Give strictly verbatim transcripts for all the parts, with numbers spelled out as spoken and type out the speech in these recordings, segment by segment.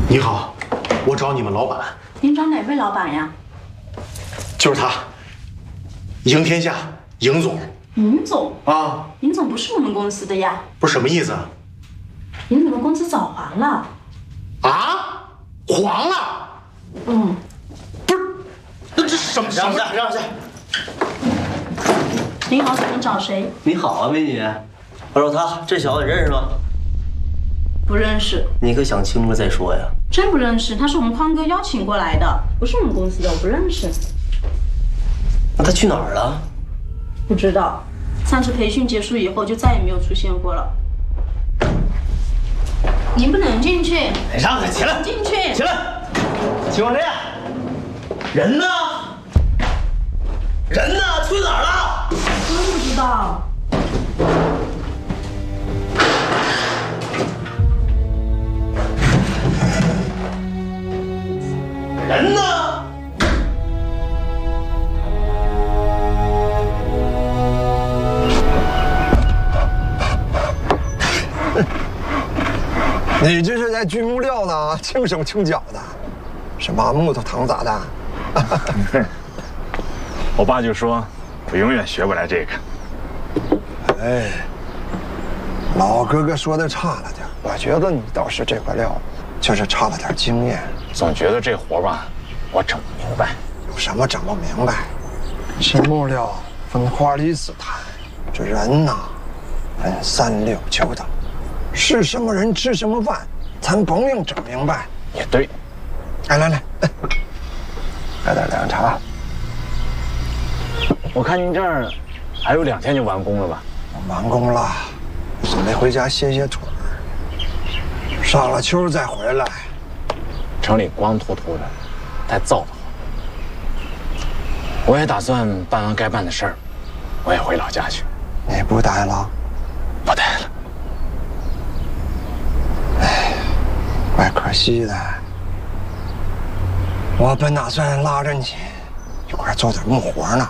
你好，我找你们老板。 您找哪位老板呀？ 就是他，赢天下，赢总。 赢总啊？ 赢总不是我们公司的呀。 不是什么意思？ 赢总的工资早还了。 啊？黄了？ 嗯。 不是，那这什么？ 让下，让下。 您好，请问找谁？ 你好啊，美女。我找他，这小子你认识吗？ 不认识。 你可想清楚再说呀。 真不认识，他是我们宽哥邀请过来的，不是我们公司的，我不认识。 那他去哪儿了？ 不知道。上次培训结束以后就再也没有出现过了。您不能进去。 让开，起来！ 进去。 起来！情况这样，人呢？人呢？去哪儿了？ 真不知道。 人呢？ 你这是在锯木料呢，轻手轻脚的，是把木头疼咋的？ 我爸就说，我永远学不来这个。 哎，老哥哥说的差了点，我觉得你倒是这块料，就是差了点经验。 总觉得这活吧，我整不明白。 有什么整不明白？这木料分花梨紫檀，这人呐，分三六九等。是什么人吃什么饭，咱甭用整明白。 也对。 来来来，来点凉茶。 我看您这儿还有两天就完工了吧？ 完工了，准备回家歇歇腿儿，上了秋再回来。 城里光秃秃的，太燥得慌。我也打算办完该办的事儿，我也回老家去。 你不待了？ 不待了。 哎，怪可惜的。我本打算拉着你一块做点木活呢。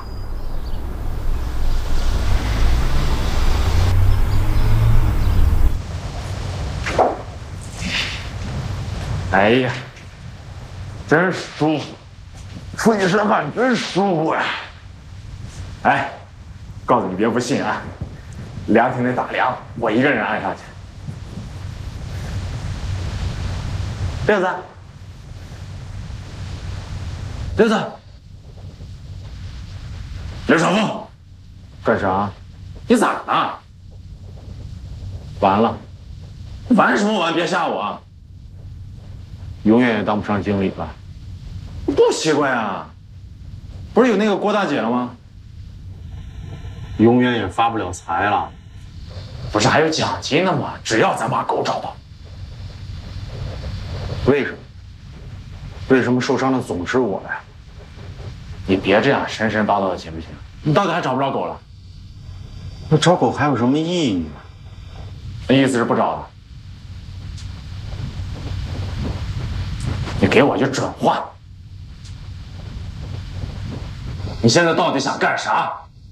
哎呀，真舒服，出一身汗真舒服呀！哎，告诉你别不信啊，凉亭得打凉，我一个人按上去。六子，六子，刘少峰，干啥？你咋了？完了，完什么完？别吓我啊！永远也当不上经理了，不奇怪啊！不是有那个郭大姐了吗？ 永远也发不了财了。 不是还有奖金呢吗？只要咱把狗找到。为什么？为什么受伤的总是我呀？你别这样神神叨叨的行不行？你到底还找不着狗了？ 那找狗还有什么意义呢？ 那意思是不找了。你给我句准话，你现在到底想干啥？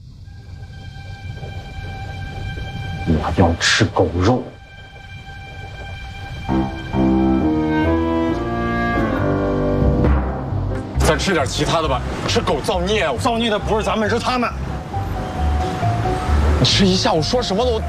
我要吃狗肉。 咱吃点其他的吧，吃狗造孽，造孽的不是咱们，是他们。你吃一下午说什么都。